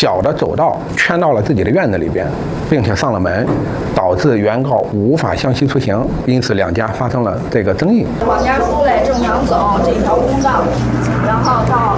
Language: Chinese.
小的走道圈到了自己的院子里边，并且上了门，导致原告无法向西出行，因此两家发生了这个争议。 往家出来正常走这条公道，然后到